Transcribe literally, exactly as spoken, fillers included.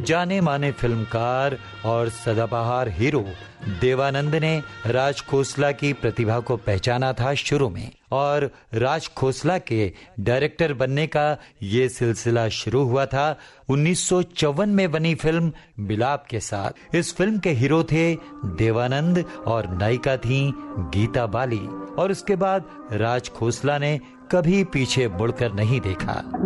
जाने माने फिल्मकार और सदाबहार हीरो देवानंद ने राज खोसला की प्रतिभा को पहचाना था शुरू में, और राज खोसला के डायरेक्टर बनने का ये सिलसिला शुरू हुआ था उन्नीस सौ चौवन में बनी फिल्म बिलाप के साथ। इस फिल्म के हीरो थे देवानंद और नायिका थी गीता बाली, और उसके बाद राज खोसला ने कभी पीछे मुड़कर नहीं देखा।